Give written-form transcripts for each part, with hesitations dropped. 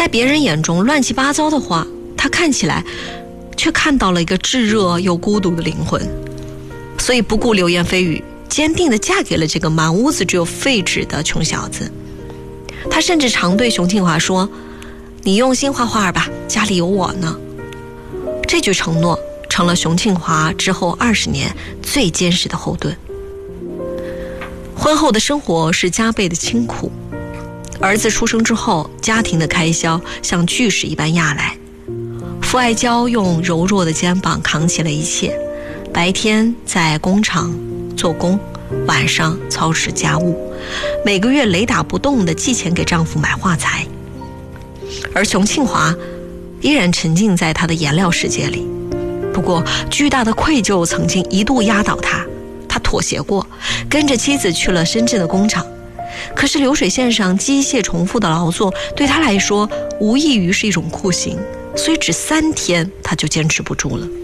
在别人眼中乱七八糟的话，他看起来却看到了一个炙热又孤独的灵魂。所以不顾流言蜚语，坚定地嫁给了这个满屋子只有废纸的穷小子。他甚至常对熊庆华说，你用心画画吧，家里有我呢。这句承诺成了熊庆华之后20年最坚实的后盾。婚后的生活是加倍的清苦，儿子出生之后，家庭的开销像巨石一般压来。傅爱娇用柔弱的肩膀扛起了一切，白天在工厂做工，晚上操持家务，每个月雷打不动地寄钱给丈夫买画材。而熊庆华依然沉浸在他的颜料世界里。不过巨大的愧疚曾经一度压倒他，他妥协过，跟着妻子去了深圳的工厂。可是流水线上机械重复的劳作对他来说无异于是一种酷刑，所以只3天他就坚持不住了。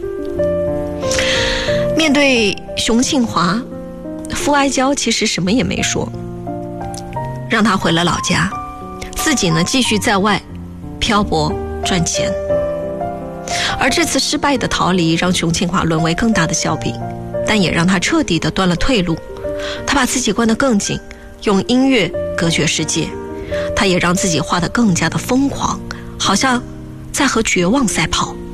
面对熊庆华，傅爱娇其实什么也没说，让他回了老家，自己呢继续在外漂泊赚钱。而这次失败的逃离让熊庆华沦为更大的笑柄，但也让他彻底的断了退路。他把自己关得更紧，用音乐隔绝世界。他也让自己画得更加的疯狂，好像在和绝望赛跑。